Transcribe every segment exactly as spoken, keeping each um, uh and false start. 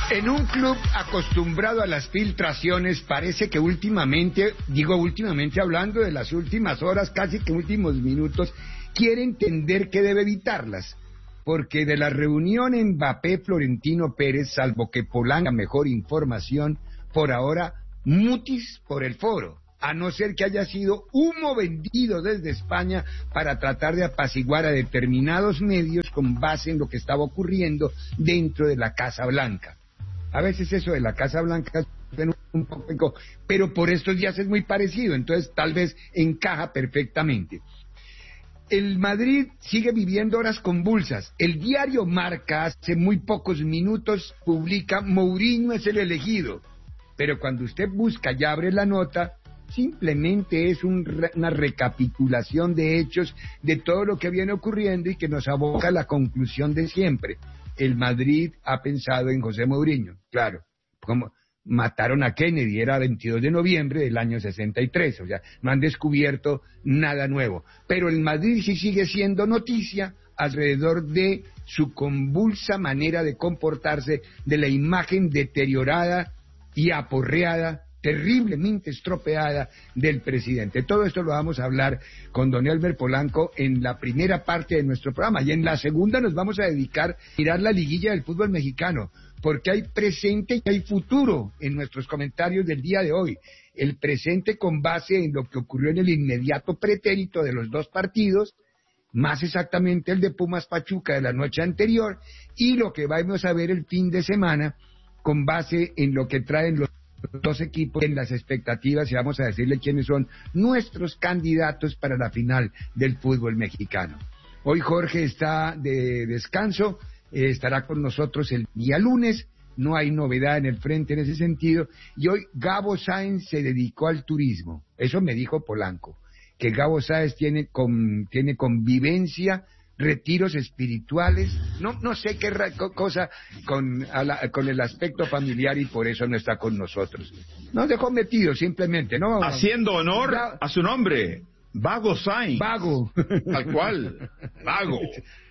En un club acostumbrado a las filtraciones, parece que últimamente, digo últimamente hablando de las últimas horas, casi que últimos minutos, quiere entender que debe evitarlas. Porque de la reunión Mbappé-Florentino Pérez, salvo que Polanco tenga mejor información, por ahora, mutis por el foro. A no ser que haya sido humo vendido desde España para tratar de apaciguar a determinados medios con base en lo que estaba ocurriendo dentro de la Casa Blanca. A veces eso de la Casa Blanca suena un poco, pero por estos días es muy parecido, entonces tal vez encaja perfectamente. El Madrid sigue viviendo horas convulsas. El diario Marca hace muy pocos minutos publica Mourinho es el elegido, pero cuando usted busca y abre la nota, simplemente es un, una recapitulación de hechos de todo lo que viene ocurriendo y que nos aboca a la conclusión de siempre. El Madrid ha pensado en José Mourinho, claro, como mataron a Kennedy, era veintidós de noviembre del año sesenta y tres, o sea, no han descubierto nada nuevo, pero el Madrid sí sigue siendo noticia alrededor de su convulsa manera de comportarse, de la imagen deteriorada y aporreada, terriblemente estropeada del presidente. Todo esto lo vamos a hablar con don Elmer Polanco en la primera parte de nuestro programa, y en la segunda nos vamos a dedicar a mirar la liguilla del fútbol mexicano, porque hay presente y hay futuro en nuestros comentarios del día de hoy. El presente con base en lo que ocurrió en el inmediato pretérito de los dos partidos, más exactamente el de Pumas Pachuca de la noche anterior, y lo que vamos a ver el fin de semana con base en lo que traen los dos equipos en las expectativas, y vamos a decirle quiénes son nuestros candidatos para la final del fútbol mexicano. Hoy Jorge está de descanso, eh, estará con nosotros el día lunes, no hay novedad en el frente en ese sentido, y hoy Gabo Sáenz se dedicó al turismo, eso me dijo Polanco, que Gabo Sáenz tiene, con, tiene convivencia, retiros espirituales, no no sé qué ra- cosa con, a la, con el aspecto familiar, y por eso no está con nosotros. Nos dejó metidos simplemente, ¿no? Haciendo honor ya, a su nombre, Vago Sainz. Vago. Tal cual, Vago.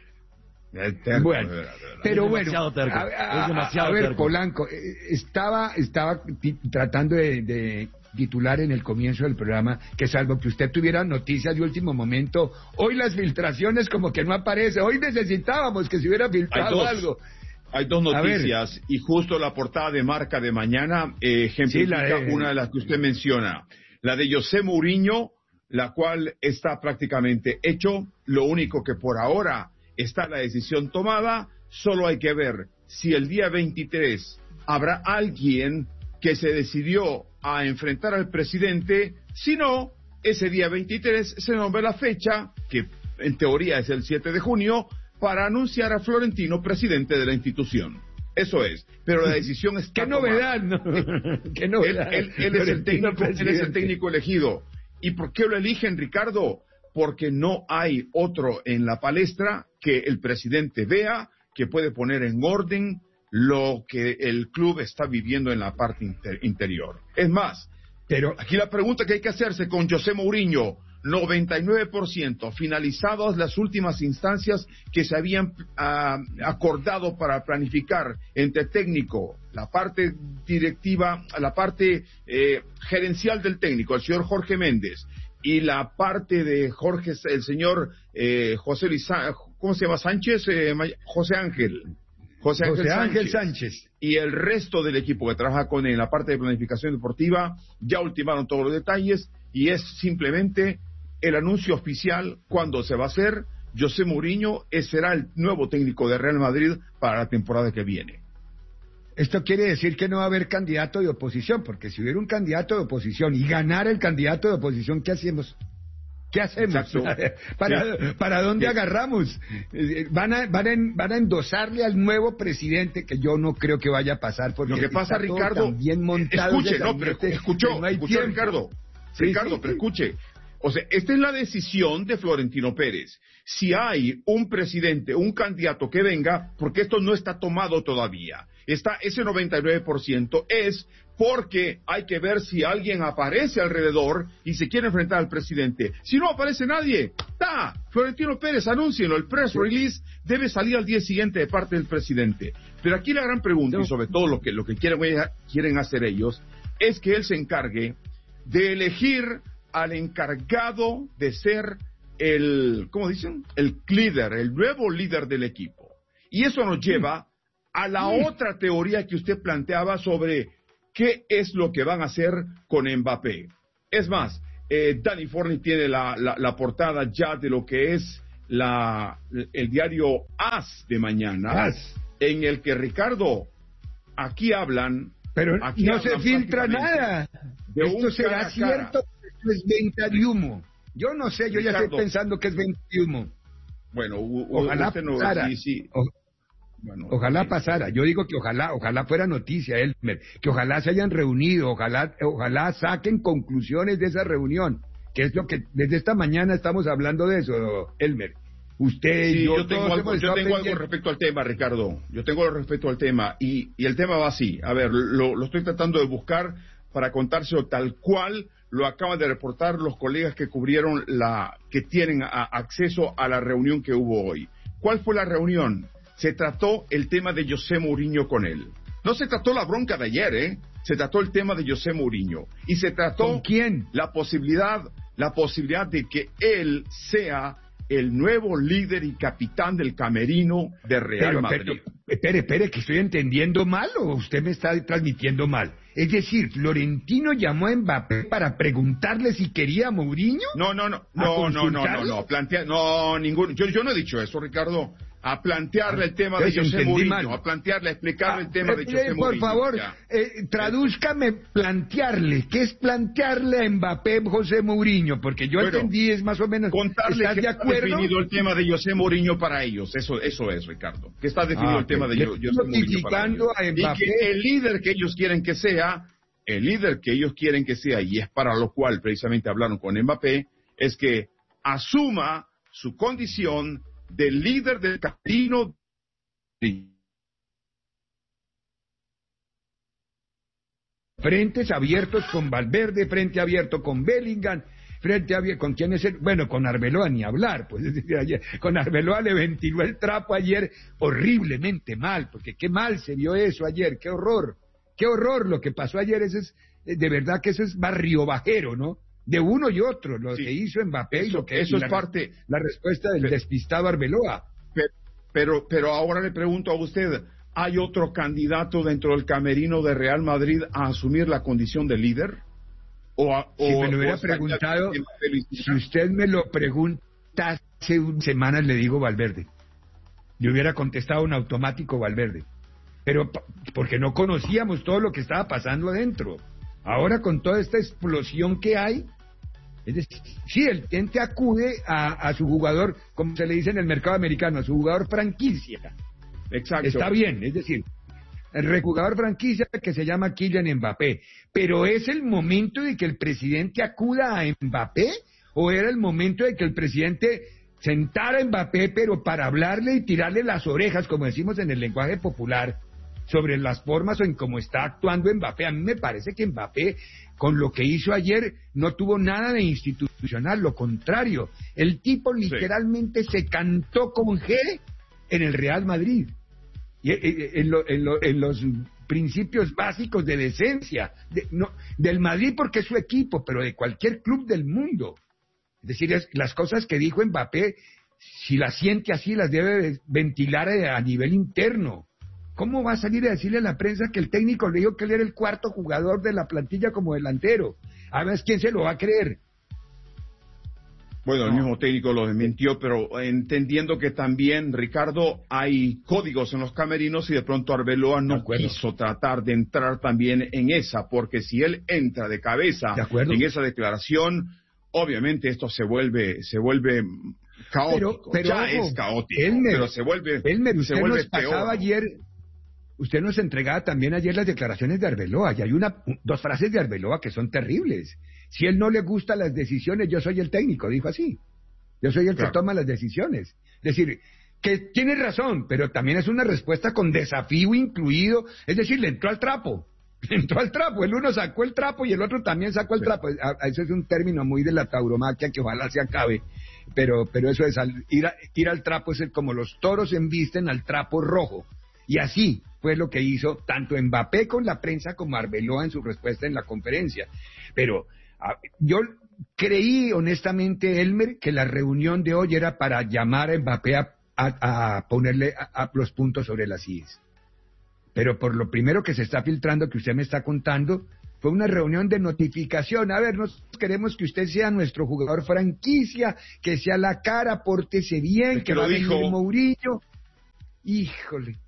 Bueno, pero bueno, terco, a, a, es demasiado a ver, terco. Polanco, estaba, estaba t- tratando de, de titular en el comienzo del programa que salvo que usted tuviera noticias de último momento, hoy las filtraciones como que no aparece, hoy necesitábamos que se hubiera filtrado hay dos, algo. Hay dos noticias, y justo la portada de Marca de mañana eh, ejemplifica sí, de... una de las que usted menciona, la de José Mourinho, la cual está prácticamente hecho, lo único que por ahora está la decisión tomada, solo hay que ver si el día veintitrés habrá alguien que se decidió a enfrentar al presidente, si no, ese día veintitrés se nombra la fecha, que en teoría es el siete de junio, para anunciar a Florentino presidente de la institución. Eso es, pero la decisión está ¡Qué novedad! No. ¡Qué novedad! Él, él, él, es el técnico, él es el técnico elegido. ¿Y por qué lo eligen, Ricardo? Porque no hay otro en la palestra que el presidente vea que puede poner en orden lo que el club está viviendo en la parte inter- interior. Es más, pero aquí la pregunta que hay que hacerse con José Mourinho, noventa y nueve por ciento finalizadas las últimas instancias que se habían uh, acordado para planificar entre técnico, la parte directiva, la parte eh, gerencial del técnico, el señor Jorge Méndez, y la parte de Jorge, el señor eh, José Luis, ¿cómo se llama? Sánchez, eh, José Ángel. José Ángel, José Ángel Sánchez. Sánchez Y el resto del equipo que trabaja con él en la parte de planificación deportiva ya ultimaron todos los detalles, y es simplemente el anuncio oficial cuando se va a hacer. José Mourinho será el nuevo técnico de Real Madrid para la temporada que viene. Esto quiere decir que no va a haber candidato de oposición, porque si hubiera un candidato de oposición y ganara el candidato de oposición, ¿qué hacemos? ¿Qué hacemos? ¿Para, sí. ¿Para dónde sí. agarramos? Van a, van, a, van a endosarle al nuevo presidente, que yo no creo que vaya a pasar, porque lo que pasa, Ricardo, bien montado. Escuche, no, pero escuchó, no hay escuchó Ricardo, sí, Ricardo, sí, pero sí. escuche, O sea, esta es la decisión de Florentino Pérez. Si hay un presidente, un candidato que venga, porque esto no está tomado todavía, está ese noventa y nueve por ciento es porque hay que ver si alguien aparece alrededor y se quiere enfrentar al presidente. Si no aparece nadie, ¡ta! Florentino Pérez, anúncienlo, el press release debe salir al día siguiente de parte del presidente. Pero aquí la gran pregunta, y sobre todo lo que, lo que quieren, quieren hacer ellos, es que él se encargue de elegir al encargado de ser el, ¿cómo dicen? El líder, el nuevo líder del equipo. Y eso nos lleva a la Sí. otra teoría que usted planteaba sobre qué es lo que van a hacer con Mbappé. Es más, eh, Danny Forni tiene la, la, la portada ya de lo que es la, el diario AS de mañana, AS. en el que, Ricardo, aquí hablan... Pero aquí no hablan se filtra prácticamente nada. de Esto un será cara a cara. cierto, esto es venta de humo. Yo no sé, yo ya Ricardo, estoy pensando que es venta de humo. Bueno, u, u, Ojalá usted no, pasara. sí, sí. O- Bueno, Ojalá sí. pasara. Yo digo que ojalá, ojalá fuera noticia, Elmer, que ojalá se hayan reunido, ojalá, ojalá saquen conclusiones de esa reunión, que es lo que desde esta mañana estamos hablando de eso, Elmer. Usted Sí, y yo, yo tengo, todos algo, hemos yo estado tengo algo pendientes. respecto al tema, Ricardo. Yo tengo algo respecto al tema. Y, y el tema va así. A ver, lo, lo estoy tratando de buscar para contárselo tal cual lo acaban de reportar los colegas que cubrieron la, que tienen a- acceso a la reunión que hubo hoy. ¿Cuál fue la reunión? Se trató el tema de José Mourinho con él. No se trató la bronca de ayer, ¿eh? Se trató el tema de José Mourinho. Y se trató ¿Con quién? la posibilidad, la posibilidad de que él sea el nuevo líder y capitán del camerino de Real Pero, Madrid. pero, espere, espere, que estoy entendiendo mal o usted me está transmitiendo mal. Es decir, Florentino llamó a Mbappé para preguntarle si quería a Mourinho. No, no, no, ¿A no, no, no, no, consultarle? no, plantea, no, ningún, yo, yo no he dicho eso, Ricardo, a plantearle el tema de Eso José entendí Mourinho, mal. a plantearle, a explicarle el Ah, tema de eh, José eh, Mourinho. Por favor, ya. eh, tradúzcame plantearle. ¿Qué es plantearle a Mbappé José Mourinho? Porque yo Bueno, entendí, es más o menos. Contarle ¿Estás que de está acuerdo? definido el tema de José Mourinho para ellos, eso, eso es, Ricardo, que está definido Ah, el tema ok. de Le Yo- estoy José Mourinho para ellos. notificando a Y Mbappé. que el líder que ellos quieren que sea, el líder que ellos quieren que sea, y es para lo cual precisamente hablaron con Mbappé, es que asuma su condición de líder del camerino. Frentes abiertos con Valverde, frente abierto con Bellingham, frente abierto con quién es el, bueno, con Arbeloa ni hablar, pues es decir, ayer con Arbeloa le ventiló el trapo ayer horriblemente mal, porque qué mal se vio eso ayer, qué horror, qué horror lo que pasó ayer, eso es, de verdad que eso es barrio bajero, ¿no? De uno y otro, lo Sí. que hizo Mbappé y Eso, lo que eso y es la, parte, la respuesta del Pero- despistado Arbeloa. Pe- Pero, pero ahora le pregunto a usted, ¿hay otro candidato dentro del camerino de Real Madrid a asumir la condición de líder? ¿O, a- Si o- me lo o hubiera está preguntado, ya que lo hiciera? si usted me lo pregunta hace unas semanas, le digo Valverde. Le hubiera contestado un automático Valverde. Pero pa- porque no conocíamos todo lo que estaba pasando adentro. Ahora con toda esta explosión que hay, es decir, sí, el ente acude a, a su jugador, como se le dice en el mercado americano, a su jugador franquicia. Exacto. Está bien, es decir, el jugador franquicia que se llama Kylian Mbappé. Pero ¿es el momento de que el presidente acuda a Mbappé? ¿O era el momento de que el presidente sentara a Mbappé, pero para hablarle y tirarle las orejas, como decimos en el lenguaje popular, sobre las formas o en cómo está actuando Mbappé? A mí me parece que Mbappé, con lo que hizo ayer, no tuvo nada de institucional, lo contrario. El tipo literalmente se cantó con G en el Real Madrid. Y, eh, eh, en, lo- en lo- en los principios básicos de decencia, de- no, del Madrid porque es su equipo, pero de cualquier club del mundo. Es decir, es- las cosas que dijo Mbappé, si las siente así, las debe de- ventilar eh, a nivel interno. ¿Cómo va a salir a decirle a la prensa que el técnico le dijo que él era el cuarto jugador de la plantilla como delantero? A ver, ¿quién se lo va a creer? Bueno, el No. mismo técnico lo desmintió, pero entendiendo que también, Ricardo, hay códigos en los camerinos y de pronto Arbeloa De no acuerdo. quiso tratar de entrar también en esa, porque si él entra de cabeza De acuerdo. en esa declaración, obviamente esto se vuelve, se vuelve caótico. Pero- pero, ya ojo, es caótico, Elmer, pero se vuelve, Elmer, se usted vuelve nos pasaba peor. ayer, usted nos entregaba también ayer las declaraciones de Arbeloa, y hay una, dos frases de Arbeloa que son terribles. si él no le gustan las decisiones, yo soy el técnico, dijo así. Yo soy el claro. que toma las decisiones. Es decir, que tiene razón, pero también es una respuesta con desafío incluido, es decir, le entró al trapo. Entró al trapo, el uno sacó el trapo y el otro también sacó el sí. trapo. Eso es un término muy de la tauromaquia que ojalá se acabe, pero pero eso es, al, ir, a, ir al trapo es el, como los toros embisten al trapo rojo. Y así fue lo que hizo tanto Mbappé con la prensa como Arbeloa en su respuesta en la conferencia. Pero a, yo creí honestamente, Elmer, que la reunión de hoy era para llamar a Mbappé a, a, a ponerle a, a los puntos sobre las íes. Pero por lo primero que se está filtrando, que usted me está contando, fue una reunión de notificación. A ver, nosotros queremos que usted sea nuestro jugador franquicia, que sea la cara, pórtese bien, es que, que va a venir Mourinho. Híjole.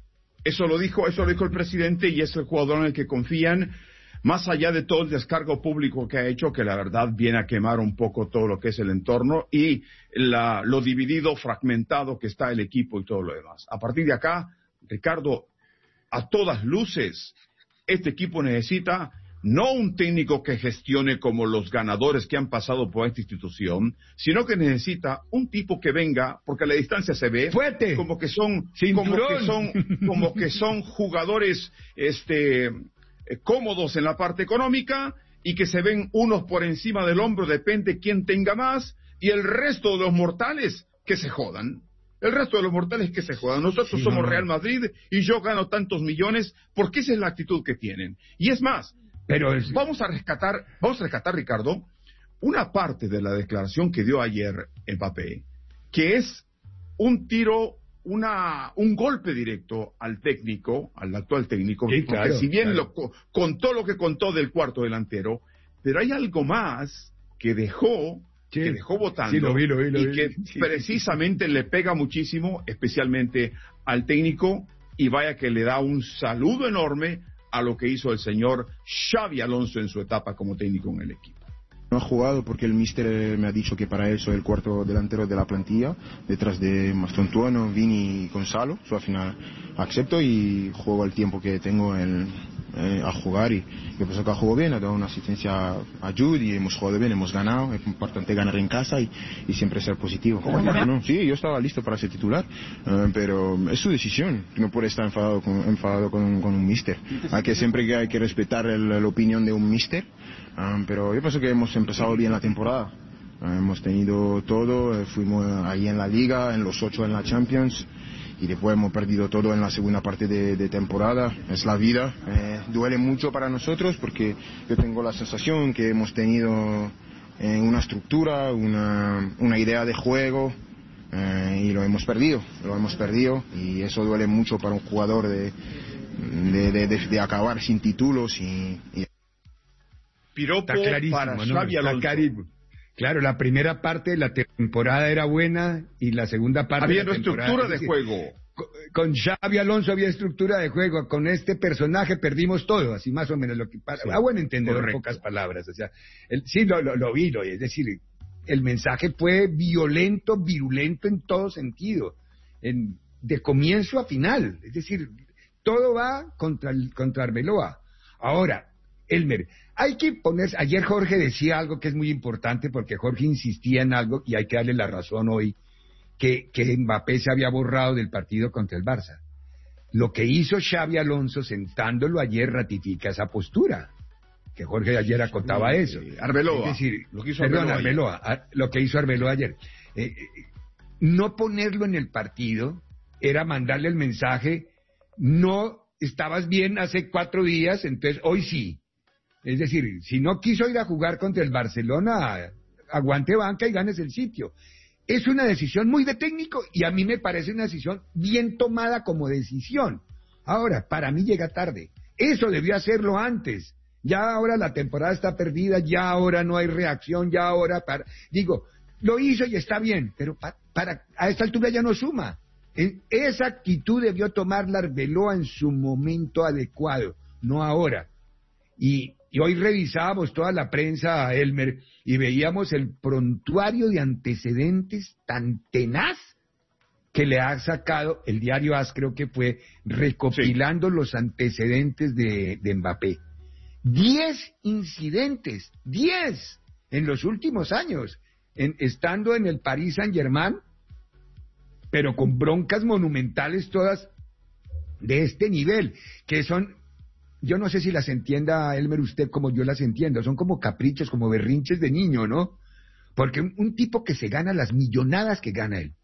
Eso lo dijo, eso lo dijo el presidente y es el jugador en el que confían, más allá de todo el descargo público que ha hecho, que la verdad viene a quemar un poco todo lo que es el entorno y la, lo dividido, fragmentado que está el equipo y todo lo demás. A partir de acá, Ricardo, a todas luces, este equipo necesita no un técnico que gestione como los ganadores que han pasado por esta institución, sino que necesita un tipo que venga, porque a la distancia se ve Fuerte. como que son, como que son, como que son jugadores, este, cómodos en la parte económica y que se ven unos por encima del hombro, depende quién tenga más, y el resto de los mortales que se jodan. El resto de los mortales que se jodan. Nosotros sí, somos no. Real Madrid y yo gano tantos millones porque esa es la actitud que tienen. Y es más, pero es... vamos a rescatar, vamos a rescatar, Ricardo, una parte de la declaración que dio ayer Mbappé, que es un tiro, una, un golpe directo al técnico, al actual técnico, sí, porque claro, si bien claro. lo contó lo que contó del cuarto delantero, pero hay algo más que dejó. Sí, que dejó votando sí, lo vi, lo vi, lo y vi. que sí, precisamente sí, sí. le pega muchísimo, especialmente al técnico, y vaya que le da un saludo enorme a lo que hizo el señor Xabi Alonso en su etapa como técnico en el equipo. No ha jugado porque el míster me ha dicho que para él soy el cuarto delantero de la plantilla, detrás de Mastrotuono, Vini y Gonzalo. So, al final acepto y juego el tiempo que tengo en, eh, a jugar y yo pienso que ha jugado bien, ha dado una asistencia a Jude y hemos jugado bien, hemos ganado, es importante ganar en casa y, y siempre ser positivo. No, sí, yo estaba listo para ser titular, uh, pero es su decisión, no puede estar enfadado con, enfadado con, con un míster. Hay que siempre que hay que respetar el, la opinión de un míster. Um, pero yo pienso que hemos empezado bien la temporada. Uh, hemos tenido todo, eh, fuimos ahí en la Liga, en los ocho en la Champions y después hemos perdido todo en la segunda parte de, de temporada. Es la vida, eh, duele mucho para nosotros porque yo tengo la sensación que hemos tenido eh, una estructura, una, una idea de juego eh, y lo hemos perdido, lo hemos perdido y eso duele mucho para un jugador de, de, de, de, de acabar sin títulos y, y piropo para ¿no? Xabi Alonso. Claro, la primera parte de la temporada era buena y la segunda parte había de la temporada... estructura de juego. Con, con Xabi Alonso había estructura de juego, con este personaje perdimos todo, así más o menos lo que... Para, sí, a buen entendedor, correcto. Pocas palabras, o sea, el, sí lo, lo, lo vi, lo, es decir, el mensaje fue violento, virulento en todo sentido, en, de comienzo a final, es decir, todo va contra, el, contra Arbeloa. Ahora, Elmer, hay que ponerse, ayer Jorge decía algo que es muy importante porque Jorge insistía en algo y hay que darle la razón hoy, que, que Mbappé se había borrado del partido contra el Barça. Lo que hizo Xabi Alonso sentándolo ayer ratifica esa postura, que Jorge ayer acotaba sí, eso. Arbeloa, es decir, lo que hizo perdón, Arbeloa, Arbeloa, lo que hizo Arbeloa ayer. Eh, eh, no ponerlo en el partido era mandarle el mensaje, no estabas bien hace cuatro días, entonces hoy sí. Es decir, si no quiso ir a jugar contra el Barcelona, aguante banca y ganes el sitio. Es una decisión muy de técnico y a mí me parece una decisión bien tomada como decisión. Ahora, para mí llega tarde. Eso debió hacerlo antes. Ya ahora la temporada está perdida, ya ahora no hay reacción, ya ahora... Para... Digo, lo hizo y está bien, pero pa, para a esta altura ya no suma. En esa actitud debió tomar la Arbeloa en su momento adecuado, no ahora. Y... Y hoy revisábamos toda la prensa, Elmer, y veíamos el prontuario de antecedentes tan tenaz que le ha sacado el diario AS, creo que fue, recopilando sí. los antecedentes de, de Mbappé. Diez incidentes, diez en los últimos años, en, estando en el Paris Saint-Germain, pero con broncas monumentales todas de este nivel, que son, yo no sé si las entienda, Elmer, usted como yo las entiendo, son como caprichos, como berrinches de niño, ¿no? Porque un, un tipo que se gana las millonadas que gana él,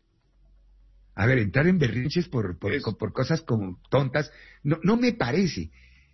a ver, entrar en berrinches por, por, es... por cosas como tontas, no, no me parece.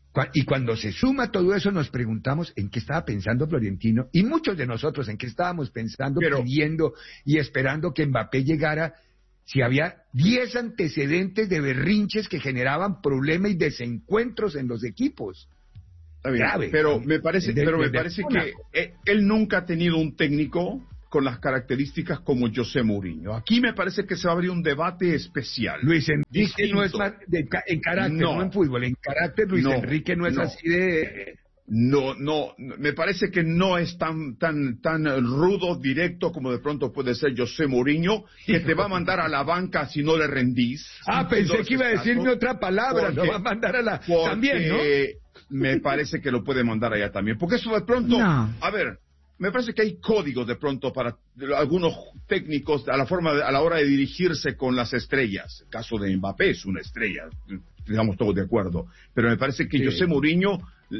Y cuando se suma todo eso nos preguntamos en qué estaba pensando Florentino, y muchos de nosotros en qué estábamos pensando, Pero... pidiendo y esperando que Mbappé llegara, si había diez antecedentes de berrinches que generaban problemas y desencuentros en los equipos. Está bien, Grave, pero me parece, de, pero me de, parece de que él nunca ha tenido un técnico con las características como José Mourinho. Aquí me parece que se va a abrir un debate especial. Luis Enrique distinto. No es más de, en carácter, no. no en fútbol, en carácter Luis no, Enrique no es no. así de... No, no, me parece que no es tan tan tan rudo, directo como de pronto puede ser José Mourinho, que te va a mandar a la banca si no le rendís. Ah, pensé que iba a decirme caso, otra palabra, lo va a mandar a la... También, ¿no? Me parece que lo puede mandar allá también, porque eso de pronto... No. A ver, me parece que hay códigos de pronto para algunos técnicos a la forma de, a la hora de dirigirse con las estrellas. El caso de Mbappé es una estrella, digamos todos de acuerdo, pero me parece que sí. José Mourinho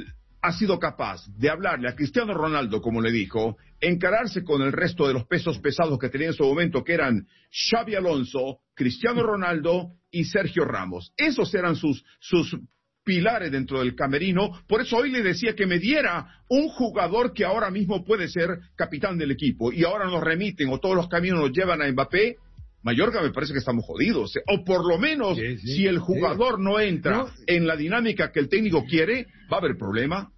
ha sido capaz de hablarle a Cristiano Ronaldo, como le dijo, encararse con el resto de los pesos pesados que tenía en su momento, que eran Xabi Alonso, Cristiano Ronaldo y Sergio Ramos. Esos eran sus, sus pilares dentro del camerino. Por eso hoy le decía que me diera un jugador que ahora mismo puede ser capitán del equipo, y ahora nos remiten o todos los caminos nos llevan a Mbappé. Mallorca, me parece que estamos jodidos, o por lo menos sí, sí, si el jugador sí. no entra no. en la dinámica que el técnico quiere, va a haber problema.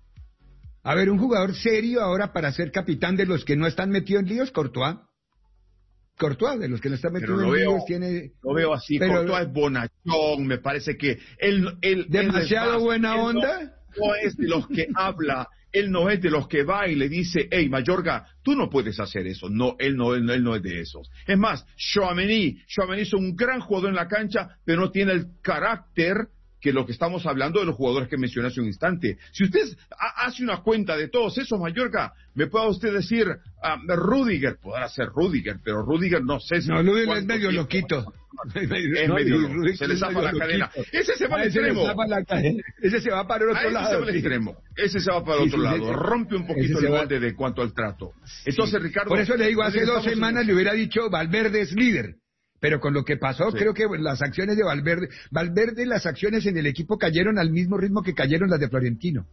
A ver, un jugador serio ahora para ser capitán de los que no están metidos en líos, Courtois. Courtois, de los que no están metidos en veo, líos, tiene... Lo veo así, pero, Courtois es bonachón, me parece que él... él ¿Demasiado él buena él onda? No, no es de los que habla, él no es de los que va y le dice, hey, Mayorga, tú no puedes hacer eso. No, él no, él no, él no es de esos. Es más, Tchouaméni, Tchouaméni es un gran jugador en la cancha, pero no tiene el carácter que lo que estamos hablando de los jugadores que mencioné hace un instante. Si usted ha, hace una cuenta de todos esos, Mayorga, me pueda usted decir, uh, Rudiger, podrá ser Rudiger, pero Rudiger no sé si... No, Rudiger es medio loquito. Es no, medio loco, se le zafa la cadena. Ese se va al extremo. Ese se va para el otro ese lado. Se va al extremo. Ese se va para el otro sí, lado. Sí, rompe un poquito el molde de cuanto al trato. Entonces, sí. Ricardo... Por eso le digo, hace dos semanas en... le hubiera dicho, Valverde es líder. Pero con lo que pasó, sí. creo que las acciones de Valverde, Valverde, las acciones en el equipo cayeron al mismo ritmo que cayeron las de Florentino.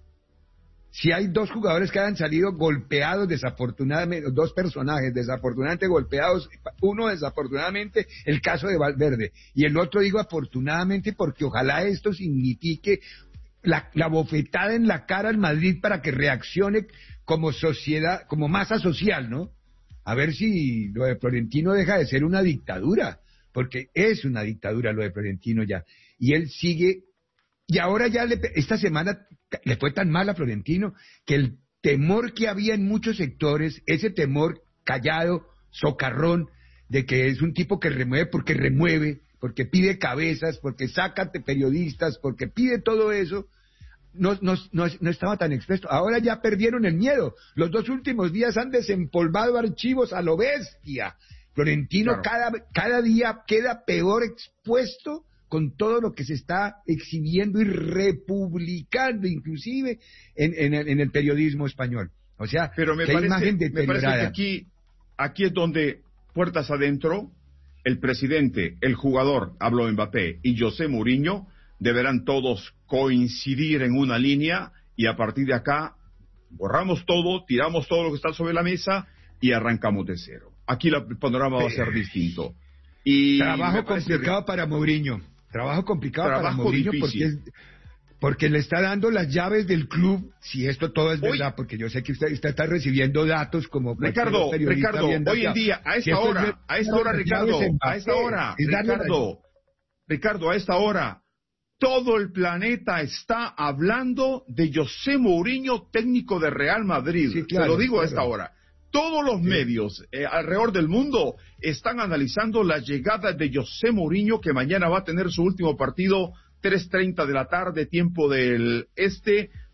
Si hay dos jugadores que han salido golpeados desafortunadamente, dos personajes desafortunadamente golpeados, uno desafortunadamente, el caso de Valverde, y el otro digo afortunadamente porque ojalá esto signifique la, la bofetada en la cara al Madrid para que reaccione como sociedad, como masa social, ¿no? A ver si lo de Florentino deja de ser una dictadura, porque es una dictadura lo de Florentino ya, y él sigue, y ahora ya le, esta semana le fue tan mal a Florentino que el temor que había en muchos sectores, ese temor callado, socarrón, de que es un tipo que remueve porque remueve, porque pide cabezas, porque saca periodistas, porque pide todo eso, No, no, no, no estaba tan expuesto. Ahora ya perdieron el miedo. Los dos últimos días han desempolvado archivos a lo bestia. Florentino claro. cada, cada día queda peor expuesto con todo lo que se está exhibiendo y republicando, inclusive en, en, en el periodismo español. O sea, pero me, parece, imagen me parece que aquí, aquí es donde, puertas adentro, el presidente, el jugador, hablo de Mbappé, y José Mourinho, deberán todos coincidir en una línea, y a partir de acá borramos todo, tiramos todo lo que está sobre la mesa y arrancamos de cero. Aquí el panorama va a ser distinto. Y trabajo complicado para Mourinho. Trabajo complicado trabajo para Mourinho porque, es, porque le está dando las llaves del club, si esto todo es verdad, hoy, porque yo sé que usted, usted está recibiendo datos como... Ricardo, Ricardo, hoy en día, a esta hora, es, a esta hora, Ricardo, a esta hora, Ricardo, Ricardo, a esta hora, todo el planeta está hablando de José Mourinho, técnico de Real Madrid. Sí, claro, se lo digo claro. a esta hora. Todos los sí. medios eh, alrededor del mundo están analizando la llegada de José Mourinho, que mañana va a tener su último partido, tres treinta de la tarde, tiempo del este,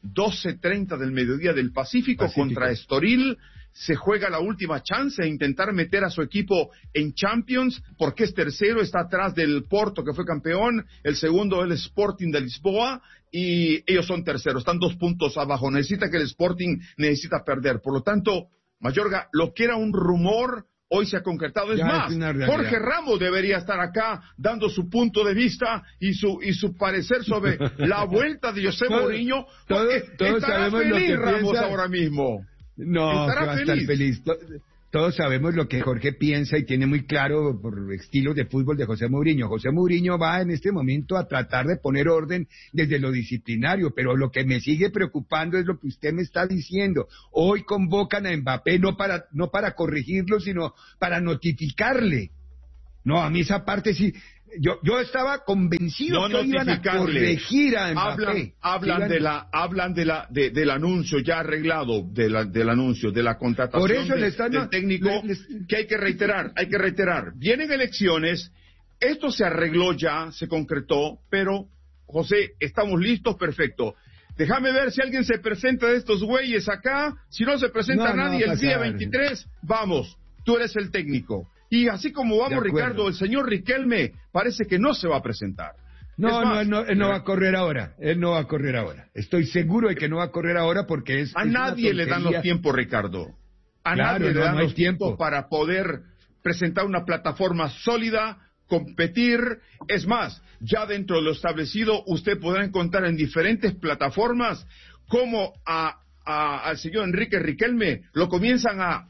doce treinta del mediodía del Pacífico, Pacífico contra Estoril. Se juega la última chance de intentar meter a su equipo en Champions, porque es tercero, está atrás del Porto, que fue campeón, el segundo el Sporting de Lisboa, y ellos son terceros, están dos puntos abajo. Necesita que el Sporting necesita perder. Por lo tanto, Mayorga, lo que era un rumor, hoy se ha concretado. Es ya más, es Jorge Ramos debería estar acá dando su punto de vista y su y su parecer sobre la vuelta de José todo, Mourinho. Todo, todos estará sabemos feliz lo que Ramos piensa... ahora mismo. No, que va a estar feliz. Todos sabemos lo que Jorge piensa y tiene muy claro por estilos de fútbol de José Mourinho. José Mourinho va en este momento a tratar de poner orden desde lo disciplinario, pero lo que me sigue preocupando es lo que usted me está diciendo. Hoy convocan a Mbappé no para no para corregirlo, sino para notificarle. No, a mí esa parte sí... Yo yo estaba convencido no que iban a corregir a Mbappé. Hablan, hablan iban... de la hablan de la de, del anuncio ya arreglado de la, del anuncio de la contratación Por eso de, le están... del técnico les... que hay que reiterar, hay que reiterar. Vienen elecciones, esto se arregló ya, se concretó, pero José, estamos listos, perfecto. Déjame ver si alguien se presenta de estos güeyes acá. Si no se presenta no, nadie no el día veintitrés, vamos, tú eres el técnico. Y así como vamos, Ricardo, el señor Riquelme parece que no se va a presentar. No, más, no, él no, él no va a correr ahora. Él no va a correr ahora. Estoy seguro de que no va a correr ahora porque es... A es nadie le dan los tiempos, Ricardo. A claro, nadie no, le dan no los tiempos tiempo. para poder presentar una plataforma sólida, competir. Es más, ya dentro de lo establecido, usted podrá encontrar en diferentes plataformas cómo a, a, al señor Enrique Riquelme lo comienzan a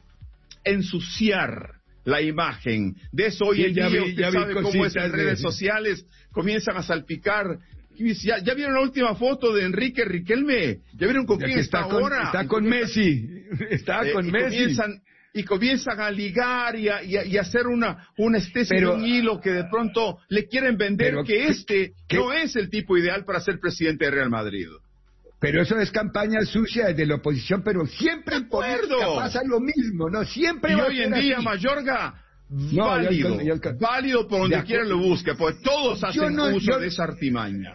ensuciar la imagen. De eso hoy sí, en día vi, usted sabe cómo es en redes de... sociales, comienzan a salpicar. ¿Ya, ¿Ya vieron la última foto de Enrique Riquelme? ¿Ya vieron con ya quién está, está con, ahora? Está con Messi, está eh, con y Messi. Comienzan, y comienzan a ligar y a, y a, y a hacer una, una especie pero, de un hilo que de pronto le quieren vender pero, que este ¿qué? no es el tipo ideal para ser presidente de Real Madrid. Pero eso es campaña sucia desde la oposición, pero siempre en política pasa lo mismo, ¿no? Siempre y va hoy a en día, así. Mayorga, no, válido, ya, ya, ya, válido por donde quiera lo busque, porque todos hacen no, uso yo, de esa artimaña.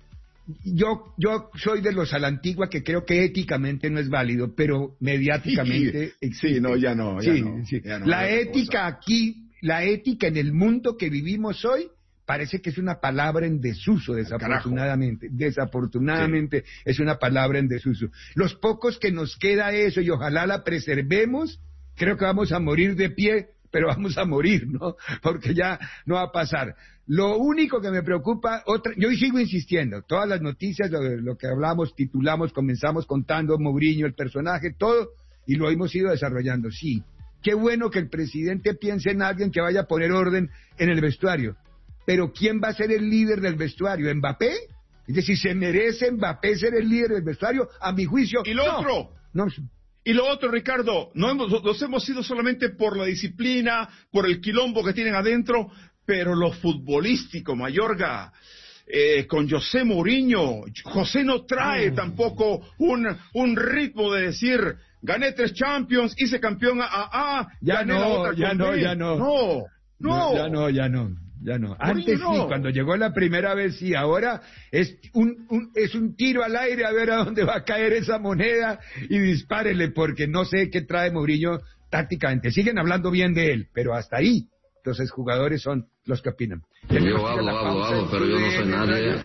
Yo, yo soy de los a la antigua que creo que éticamente no es válido, pero mediáticamente... Sí, sí no, ya no, ya sí, no, sí. Ya no la ética cosa. aquí, la ética en el mundo que vivimos hoy, parece que es una palabra en desuso, desafortunadamente. Carajo. Desafortunadamente sí. Es una palabra en desuso. Los pocos que nos queda eso, y ojalá la preservemos, creo que vamos a morir de pie, pero vamos a morir, ¿no? Porque ya no va a pasar. Lo único que me preocupa, otra, yo sigo insistiendo, todas las noticias, lo, lo que hablamos, titulamos, comenzamos contando, Mourinho, el personaje, todo, y lo hemos ido desarrollando. Sí, qué bueno que el presidente piense en alguien que vaya a poner orden en el vestuario. Pero ¿quién va a ser el líder del vestuario? ¿Mbappé? Es decir, ¿se merece Mbappé ser el líder del vestuario? A mi juicio, ¿Y lo no. otro? No. Y lo otro, Ricardo, no hemos, nos hemos ido solamente por la disciplina, por el quilombo que tienen adentro, pero lo futbolístico, Mayorga, eh, con José Mourinho, José no trae mm. tampoco un, un ritmo de decir, gané tres Champions, hice campeón a A, A, ya gané no, la otra ya no, ya no. No, no. Ya no, ya no. Ya no. Antes no. sí, cuando llegó la primera vez sí, ahora es un, un es un tiro al aire a ver a dónde va a caer esa moneda y dispárele porque no sé qué trae Mourinho tácticamente. Siguen hablando bien de él, pero hasta ahí. Entonces jugadores son los que opinan. Yo hablo, hablo, hablo, pero yo no soy nadie.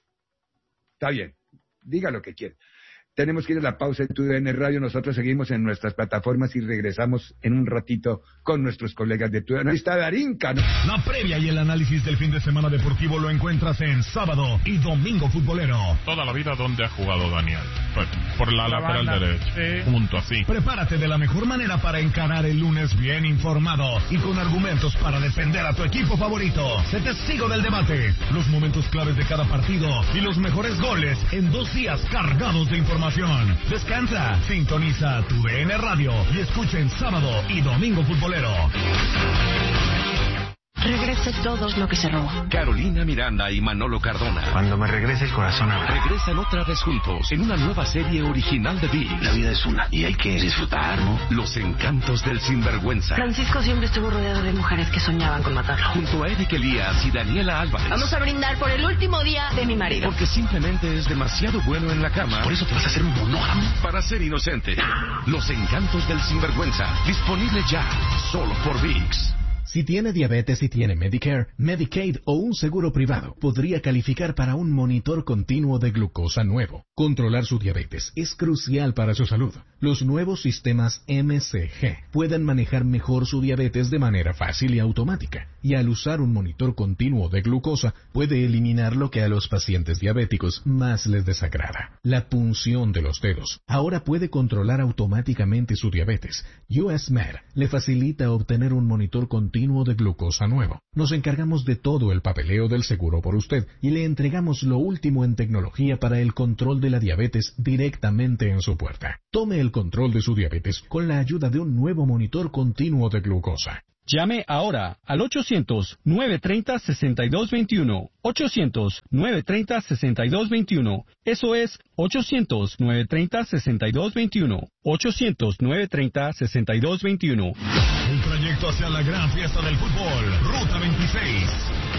Está bien, diga lo que quiera. Tenemos que ir a la pausa en Tu D N Radio. Nosotros seguimos en nuestras plataformas y regresamos en un ratito con nuestros colegas de Tu D N. Ahí está Darinka, ¿no? La previa y el análisis del fin de semana deportivo lo encuentras en Sábado y Domingo Futbolero. Toda la vida donde ha jugado Daniel. Pues, por la, la lateral banda. derecha. Sí. Junto así. Prepárate de la mejor manera para encarar el lunes bien informado y con argumentos para defender a tu equipo favorito. Sé testigo del debate, los momentos claves de cada partido y los mejores goles en dos días cargados de información. Descansa, sintoniza Tu D N Radio y escucha en Sábado y Domingo Futbolero. regrese todo lo que se robó. Carolina Miranda y Manolo Cardona. Cuando me regrese el corazón habrá. Regresan otra vez juntos en una nueva serie original de ViX. La vida es una y hay que disfrutar, ¿no? Los encantos del sinvergüenza. Francisco siempre estuvo rodeado de mujeres que soñaban con matarlo. Junto a Eric Elías y Daniela Álvarez. Vamos a brindar por el último día de mi marido. Porque simplemente es demasiado bueno en la cama. Por eso te vas a hacer un monógamo. Para ser inocente. Los encantos del sinvergüenza. Disponible ya. Solo por ViX. Si tiene diabetes y tiene Medicare, Medicaid o un seguro privado, podría calificar para un monitor continuo de glucosa nuevo. Controlar su diabetes es crucial para su salud. Los nuevos sistemas M C G pueden manejar mejor su diabetes de manera fácil y automática. Y al usar un monitor continuo de glucosa, puede eliminar lo que a los pacientes diabéticos más les desagrada: la punción de los dedos. Ahora puede controlar automáticamente su diabetes. U S Med le facilita obtener un monitor continuo de glucosa nuevo. Nos encargamos de todo el papeleo del seguro por usted y le entregamos lo último en tecnología para el control de la diabetes directamente en su puerta. Tome el control de su diabetes con la ayuda de un nuevo monitor continuo de glucosa. Llame ahora al ochocientos, nueve treinta, sesenta y dos veintiuno. ochocientos, nueve treinta, sesenta y dos veintiuno. Eso es ochocientos, nueve treinta, sesenta y dos veintiuno. ochocientos, nueve treinta, sesenta y dos veintiuno. Un trayecto hacia la gran fiesta del fútbol. Ruta veintiséis.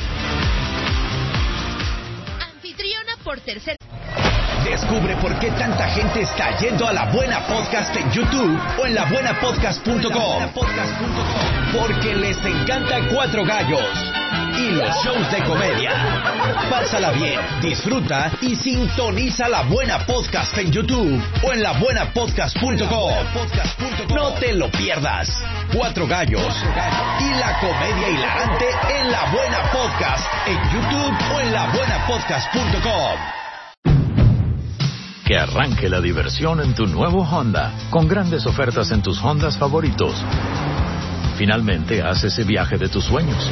Anfitriona por tercer. Descubre por qué tanta gente está yendo a La Buena Podcast en YouTube o en la buena podcast punto com. Porque les encanta Cuatro Gallos y los shows de comedia. Pásala bien, disfruta y sintoniza La Buena Podcast en YouTube o en la buena podcast punto com. No te lo pierdas. Cuatro Gallos y la comedia hilarante en La Buena Podcast en YouTube o en la buena podcast punto com. Que arranque la diversión en tu nuevo Honda, con grandes ofertas en tus Hondas favoritos. Finalmente, haz ese viaje de tus sueños.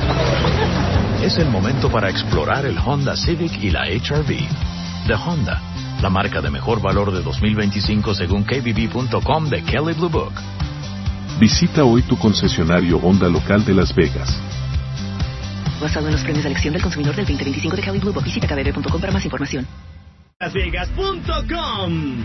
Es el momento para explorar el Honda Civic y la H R V. De Honda, la marca de mejor valor de dos mil veinticinco según K B B punto com de Kelley Blue Book. Visita hoy tu concesionario Honda local de Las Vegas. Basado en los premios de elección del consumidor del veinte veinticinco de Kelley Blue Book. Visita K B B punto com para más información. las vegas punto com.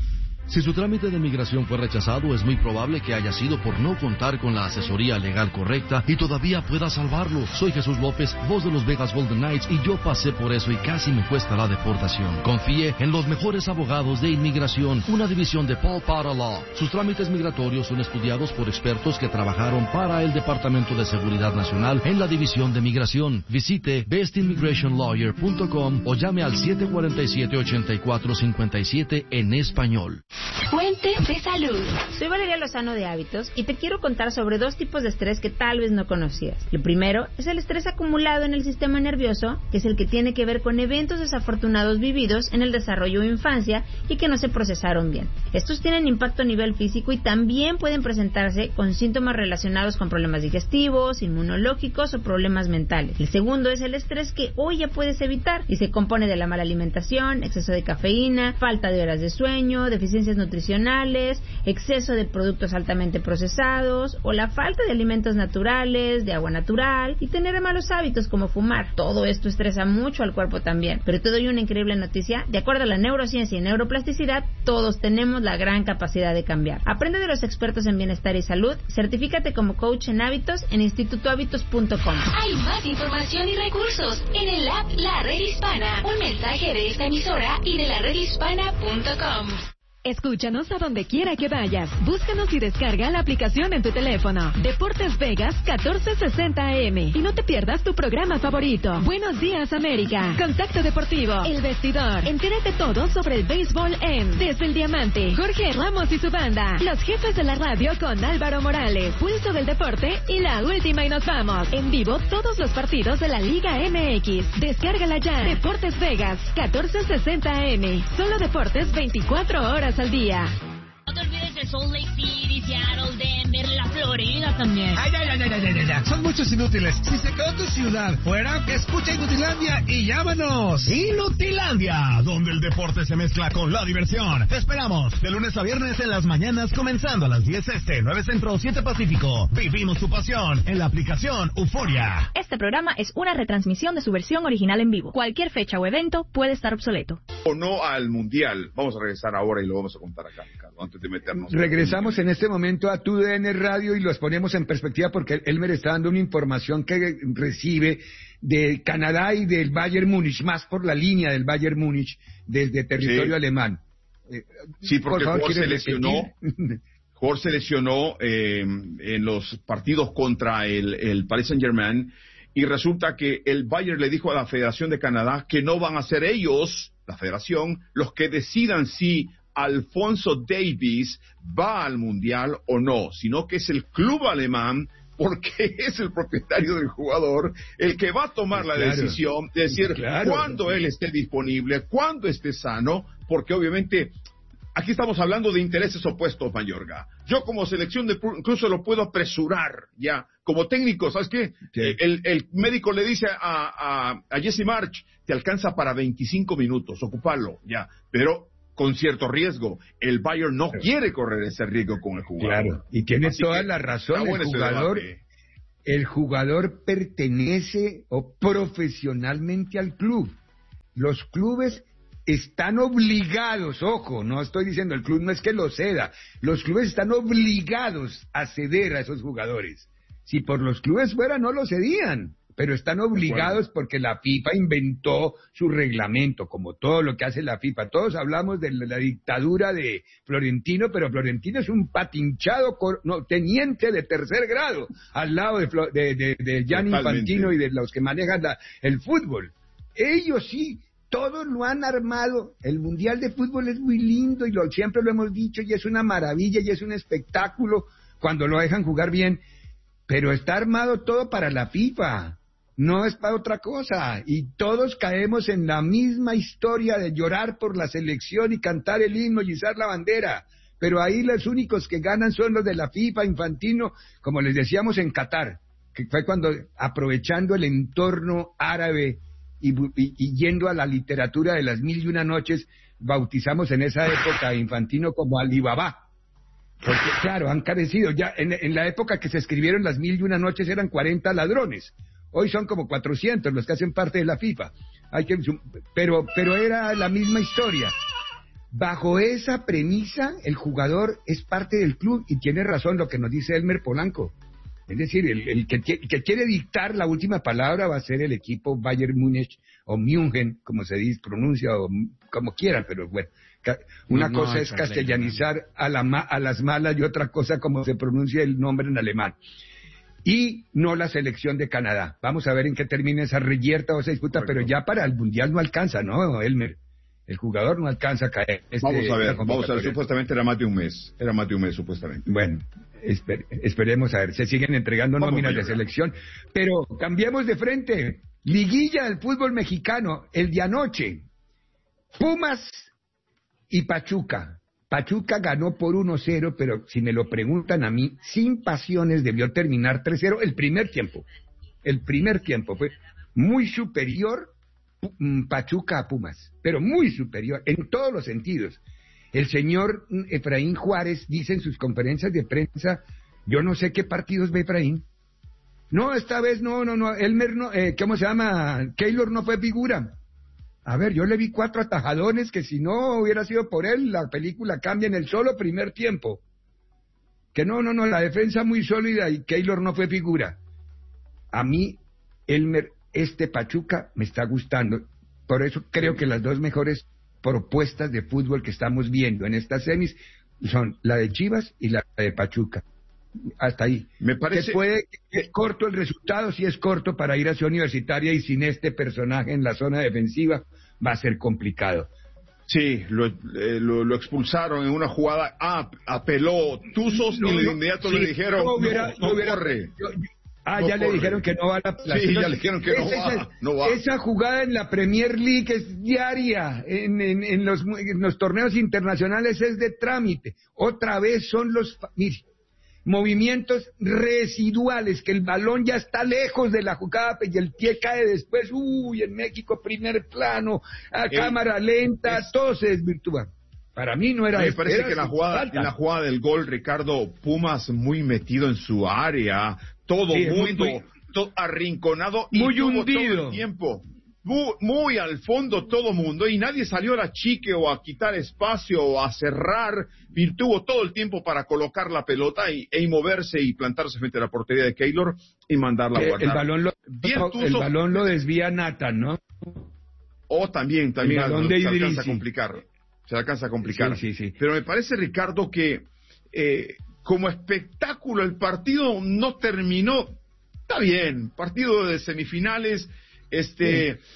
Si su trámite de migración fue rechazado, es muy probable que haya sido por no contar con la asesoría legal correcta y todavía pueda salvarlo. Soy Jesús López, voz de los Vegas Golden Knights, y yo pasé por eso y casi me cuesta la deportación. Confíe en los mejores abogados de inmigración, una división de Paul Potter Law. Sus trámites migratorios son estudiados por expertos que trabajaron para el Departamento de Seguridad Nacional en la División de Migración. Visite best immigration lawyer punto com o llame al siete cuatro siete, ocho cuatro cinco siete en español. Fuente de salud. Soy Valeria Lozano de Hábitos y te quiero contar sobre dos tipos de estrés que tal vez no conocías. Lo primero es el estrés acumulado en el sistema nervioso, que es el que tiene que ver con eventos desafortunados vividos en el desarrollo o infancia y que no se procesaron bien. Estos tienen impacto a nivel físico y también pueden presentarse con síntomas relacionados con problemas digestivos, inmunológicos o problemas mentales. El segundo es el estrés que hoy ya puedes evitar y se compone de la mala alimentación, exceso de cafeína, falta de horas de sueño, deficiencias nutricionales, exceso de productos altamente procesados o la falta de alimentos naturales, de agua natural y tener malos hábitos como fumar. Todo esto estresa mucho al cuerpo también. Pero te doy una increíble noticia: de acuerdo a la neurociencia y neuroplasticidad, todos tenemos la gran capacidad de cambiar. Aprende de los expertos en bienestar y salud, certifícate como coach en hábitos en instituto hábitos punto com. Hay más información y recursos en el app La Red Hispana. Un mensaje de esta emisora y de la red hispana punto com. Escúchanos a donde quiera que vayas. Búscanos y descarga la aplicación en tu teléfono. Deportes Vegas catorce sesenta A M. Y no te pierdas tu programa favorito. Buenos días, América. Contacto Deportivo. El Vestidor. Entérate todo sobre el béisbol en Desde el Diamante. Jorge Ramos y su banda. Los jefes de la radio con Álvaro Morales. Pulso del Deporte y La Última y Nos Vamos. En vivo todos los partidos de la Liga M X. Descárgala ya. Deportes Vegas catorce sesenta A M. Solo deportes veinticuatro horas al día. No te olvides de Salt Lake City, Seattle, Denver, la Florida también. Ay, ay, ay, ay, ay, ay, ay. Son muchos inútiles. Si se quedó tu ciudad fuera, escucha Inutilandia y llámanos. Inutilandia, donde el deporte se mezcla con la diversión. Te esperamos de lunes a viernes en las mañanas, comenzando a las diez este, nueve Centro, siete Pacífico. Vivimos tu pasión en la aplicación Euforia. Este programa es una retransmisión de su versión original en vivo. Cualquier fecha o evento puede estar obsoleto. O no al Mundial. Vamos a regresar ahora y lo vamos a contar acá, Ricardo, antes de meternos. Regresamos en este momento a Tu D N Radio y los ponemos en perspectiva porque Elmer está dando una información que recibe de Canadá y del Bayern Múnich, más por la línea del Bayern Múnich desde territorio sí. alemán. Sí, porque por favor, se lesionó. Jorge se lesionó eh, en los partidos contra el, el Paris Saint-Germain y resulta que el Bayern le dijo a la Federación de Canadá que no van a ser ellos, la Federación, los que decidan si Alphonso Davies va al Mundial o no, sino que es el club alemán, porque es el propietario del jugador, el que va a tomar la claro. decisión de decir claro. cuándo él esté disponible, cuándo esté sano, porque obviamente aquí estamos hablando de intereses opuestos, Mayorga. Yo como selección de incluso lo puedo apresurar ya, como técnico, ¿sabes qué? Sí. El, el médico le dice a, a, a Jesse March, te alcanza para veinticinco minutos, ocupalo, ya, pero con cierto riesgo. El Bayern no claro. quiere correr ese riesgo con el jugador. Claro, y tiene Así toda la razón, el jugador, el jugador pertenece o profesionalmente al club. Los clubes están obligados, ojo, no estoy diciendo el club no es que lo ceda, los clubes están obligados a ceder a esos jugadores. Si por los clubes fuera no lo cedían, pero están obligados porque la FIFA inventó su reglamento, como todo lo que hace la FIFA. Todos hablamos de la dictadura de Florentino, pero Florentino es un patinchado cor, no, teniente de tercer grado, al lado de, de, de, de Gianni Infantino y de los que manejan la, el fútbol. Ellos sí. Todos lo han armado. El Mundial de Fútbol es muy lindo y lo, siempre lo hemos dicho y es una maravilla y es un espectáculo cuando lo dejan jugar bien, pero está armado todo para la FIFA, no es para otra cosa, y todos caemos en la misma historia de llorar por la selección y cantar el himno y izar la bandera, pero ahí los únicos que ganan son los de la FIFA, Infantino, como les decíamos en Qatar, que fue cuando, aprovechando el entorno árabe Y, y, y yendo a la literatura de las mil y una noches, bautizamos en esa época a Infantino como Alibaba, porque claro, han carecido, ya en, en la época que se escribieron las mil y una noches eran cuarenta ladrones, hoy son como cuatrocientos los que hacen parte de la FIFA, hay que, pero, pero era la misma historia. Bajo esa premisa, el jugador es parte del club, y tiene razón lo que nos dice Elmer Polanco. Es decir, el, el, que, el que quiere dictar la última palabra va a ser el equipo Bayern Múnich o München, como se dice, pronuncia, o como quieran, pero bueno, una no, cosa no, es castellanizar a, la, a las malas y otra cosa como se pronuncia el nombre en alemán. Y no la selección de Canadá. Vamos a ver en qué termina esa reyerta o esa disputa, Correcto. Pero ya para el Mundial no alcanza, ¿no, Elmer? El jugador no alcanza a caer. Este, vamos a ver, vamos a ver, supuestamente era más de un mes, era más de un mes supuestamente. Bueno, esper, esperemos a ver, se siguen entregando vamos nóminas de selección, pero cambiemos de frente. Liguilla del fútbol mexicano, el de anoche, Pumas y Pachuca. Pachuca ganó por uno cero, pero si me lo preguntan a mí, sin pasiones debió terminar tres cero el primer tiempo. El primer tiempo fue muy superior Pachuca a Pumas, pero muy superior en todos los sentidos. El señor Efraín Juárez dice en sus conferencias de prensa, yo no sé qué partidos ve Efraín. No, esta vez no, no, no, Elmer no, eh, ¿cómo se llama? Keylor no fue figura. A ver, yo le vi cuatro atajadones que si no hubiera sido por él, la película cambia en el solo primer tiempo. Que no, no, no, la defensa muy sólida y Keylor no fue figura. A mí, Elmer, este Pachuca me está gustando. Por eso creo que las dos mejores propuestas de fútbol que estamos viendo en estas semis son la de Chivas y la de Pachuca. Hasta ahí. Me parece que puede que es corto el resultado, si es corto para ir a Ciudad Universitaria y sin este personaje en la zona defensiva va a ser complicado. Sí, lo, eh, lo, lo expulsaron en una jugada, ah, apeló Tuzos no, y de inmediato sí, le dijeron, no, hubiera, no, no hubiera, corre. Yo, yo, Ah, no ya corre. le dijeron que no va a la... Sí, ya le dijeron que no esa, va, no va. Esa jugada en la Premier League es diaria, en, en, en, los, en los torneos internacionales es de trámite. Otra vez son los... Mire, movimientos residuales, que el balón ya está lejos de la jugada y el pie cae después. Uy, en México, primer plano, a El, cámara lenta, es, todo se desvirtúa. Para mí no era... Me parece era que la jugada, en la jugada del gol, Ricardo, Pumas muy metido en su área, todo sí, muy, muy, todo arrinconado muy y tuvo hundido. todo el tiempo. Muy, muy al fondo todo mundo y nadie salió a la chique o a quitar espacio o a cerrar y tuvo todo el tiempo para colocar la pelota y, y moverse y plantarse frente a la portería de Keylor y mandarla a guardar. El balón lo, Bien, el Tuzo, balón lo desvía Nathan, ¿no? O también, también el balón al, de se alcanza a Idrissi. complicar. Se alcanza a complicar. Sí, sí, sí. Pero me parece, Ricardo, que eh, como espectáculo el partido no terminó. Está bien, partido de semifinales. Este, sí.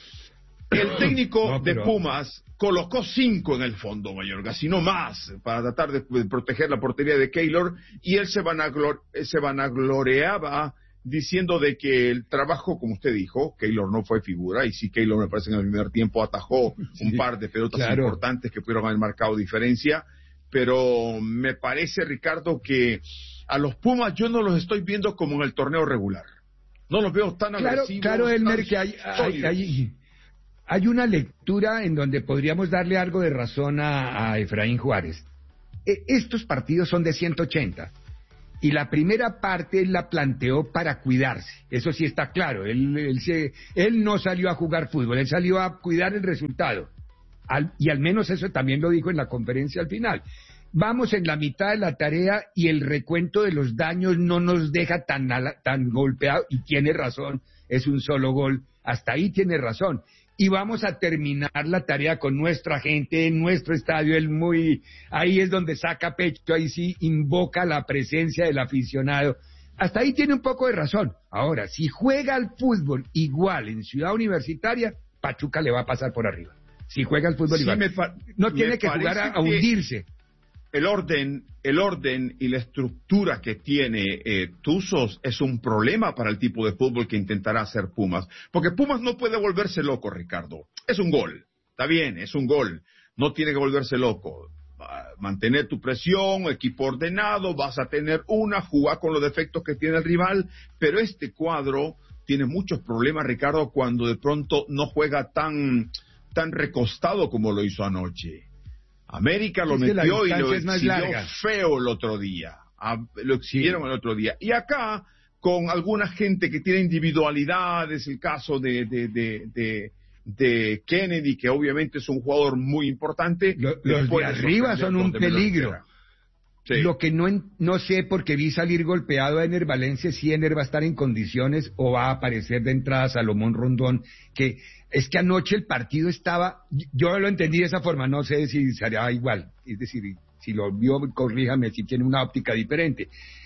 El técnico no, pero... de Pumas colocó cinco en el fondo, Mayorga, si no más, para tratar de, de proteger la portería de Keylor, y él se, vanaglor, se vanagloreaba diciendo de que el trabajo, como usted dijo, Keylor no fue figura, y sí, Keylor me parece que en el primer tiempo atajó sí, un par de pelotas claro. importantes que pudieron haber marcado diferencia, pero me parece, Ricardo, que a los Pumas yo no los estoy viendo como en el torneo regular. No los veo tan claro, agresivos. Claro, Elmer, que hay, hay, hay, hay una lectura en donde podríamos darle algo de razón a, a Efraín Juárez. E, estos partidos son de ciento ochenta. Y la primera parte él la planteó para cuidarse, eso sí está claro, él, él, se, él no salió a jugar fútbol, él salió a cuidar el resultado, al, y al menos eso también lo dijo en la conferencia al final. Vamos en la mitad de la tarea y el recuento de los daños no nos deja tan, tan golpeado, y tiene razón, es un solo gol, hasta ahí tiene razón. Y vamos a terminar la tarea con nuestra gente en nuestro estadio, él muy, ahí es donde saca pecho, ahí sí invoca la presencia del aficionado. Hasta ahí tiene un poco de razón. Ahora, si juega al fútbol igual en Ciudad Universitaria, Pachuca le va a pasar por arriba. Si juega al fútbol sí, igual. Me pa- no tiene que jugar a, a hundirse. El orden, el orden y la estructura que tiene eh, Tuzos es un problema para el tipo de fútbol que intentará hacer Pumas. Porque Pumas no puede volverse loco, Ricardo. Es un gol. Está bien, es un gol. No tiene que volverse loco. Mantener tu presión, equipo ordenado, vas a tener una, jugar con los defectos que tiene el rival. Pero este cuadro tiene muchos problemas, Ricardo, cuando de pronto no juega tan, tan recostado como lo hizo anoche. América lo es metió y lo exhibió feo el otro día. A, lo exhibieron sí. el otro día. Y acá, con alguna gente que tiene individualidades, el caso de, de, de, de, de Kennedy, que obviamente es un jugador muy importante. Lo, los de arriba son un peligro. Sí. Lo que no, no sé, porque vi salir golpeado a Ener Valencia, si Ener va a estar en condiciones o va a aparecer de entrada Salomón Rondón, que es que anoche el partido estaba, yo lo entendí de esa forma, no sé si sería igual, es decir, si lo vio, corríjame si tiene una óptica diferente.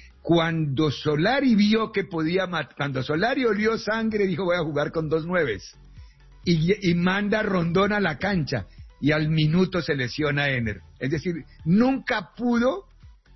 Cuando Solari vio que podía matar, cuando Solari olió sangre, dijo voy a jugar con dos nueves, y, y manda a Rondón a la cancha, y al minuto se lesiona a Ener. Es decir, nunca pudo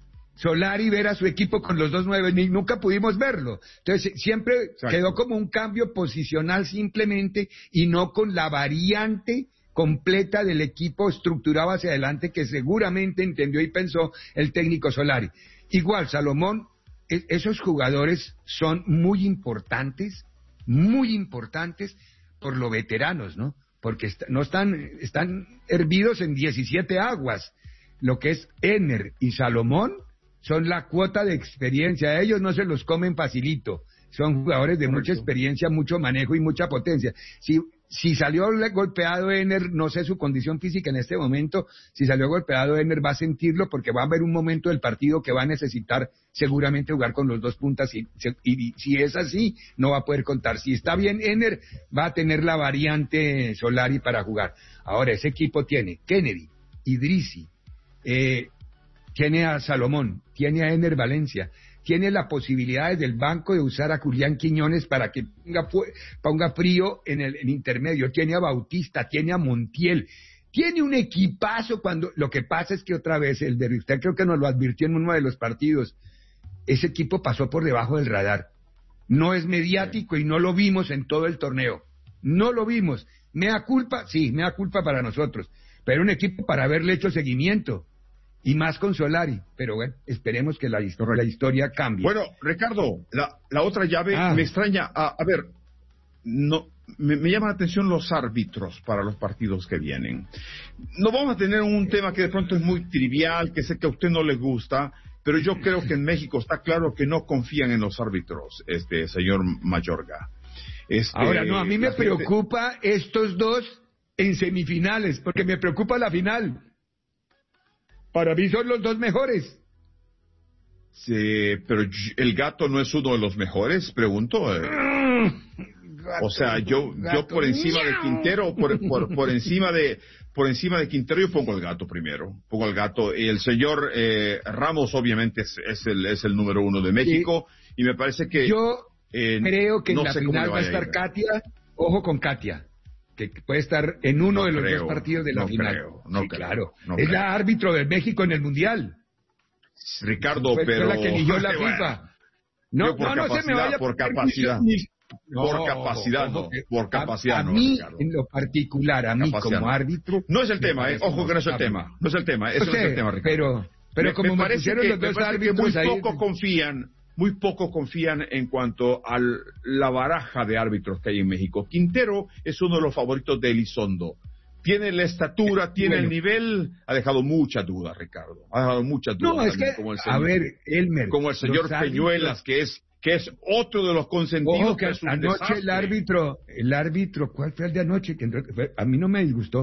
Solari ver a su equipo con los dos nueve, ni nunca pudimos verlo. Entonces siempre Exacto. quedó como un cambio posicional simplemente y no con la variante completa del equipo estructurado hacia adelante que seguramente entendió y pensó el técnico Solari. Igual, Salomón, es, esos jugadores son muy importantes, muy importantes por lo veteranos, ¿no? Porque est- no están, están hervidos en diecisiete aguas. Lo que es Ener y Salomón son la cuota de experiencia, ellos no se los comen facilito, son jugadores de Correcto. Mucha experiencia, mucho manejo y mucha potencia. Si, si salió golpeado Ener, no sé su condición física en este momento, si salió golpeado Ener va a sentirlo porque va a haber un momento del partido que va a necesitar seguramente jugar con los dos puntas y, y si es así, no va a poder contar. Si está bien Ener, va a tener la variante Solari para jugar. Ahora, ese equipo tiene Kennedy, Idrissi, eh, tiene a Salomón, tiene a Ener Valencia, tiene la posibilidad desde el banco de usar a Julián Quiñones para que ponga, ponga frío en el en intermedio, tiene a Bautista, tiene a Montiel, tiene un equipazo cuando, lo que pasa es que otra vez, el de usted creo que nos lo advirtió en uno de los partidos, ese equipo pasó por debajo del radar, no es mediático y no lo vimos en todo el torneo. No lo vimos. Mea culpa, sí, mea culpa para nosotros. Pero un equipo para haberle hecho seguimiento. Y más con Solari. Pero bueno, esperemos que la, la historia cambie. Bueno, Ricardo, la, la otra llave ah. me extraña. A, a ver, no me, me llama la atención los árbitros para los partidos que vienen. No vamos a tener un tema que de pronto es muy trivial, que sé que a usted no le gusta, pero yo creo que en México está claro que no confían en los árbitros, este señor Mayorga. Este, Ahora, no, a mí me preocupa gente... estos dos en semifinales, porque me preocupa la final. Para mí son los dos mejores. Sí, pero el Gato no es uno de los mejores, pregunto. Gato, o sea, yo gato. yo por encima de Quintero, por, por, por encima de por encima de Quintero, yo pongo el Gato primero. Pongo el Gato. Y el señor eh, Ramos, obviamente, es, es, el, es el número uno de México. Y, y me parece que... Yo eh, creo que no en la sé final va a estar Katia. Ojo con Katia. Que puede estar en uno no de los creo, dos partidos de la no final. Creo, no sí, creo, claro. No es creo. la árbitro de México en el Mundial. Ricardo, fue, pero... Fue la que eligió la bueno, FIFA. No, por no, no se me vaya por capacidad. Ni... No, por capacidad, no. Por capacidad, a, a no, mí, Ricardo. en lo particular, a mí capacidad, como no. árbitro... No es el tema, eh. Ojo que no es el tema. No es el tema. Eso no, sé, no es el tema, Ricardo. Pero, pero me, como me parece me que, los dos me parece árbitros que muy ahí... poco confían... Muy poco confían en cuanto a la baraja de árbitros que hay en México. Quintero es uno de los favoritos de Elizondo. Tiene la estatura, tiene bueno. el nivel, ha dejado muchas dudas, Ricardo. Ha dejado muchas dudas. No, es que, como el señor, a ver, Elmer. Como el señor Peñuelas, que es que es otro de los consentidos. Ojo que que es un anoche desastre. el árbitro, el árbitro, ¿cuál fue el de anoche? Que a mí no me disgustó.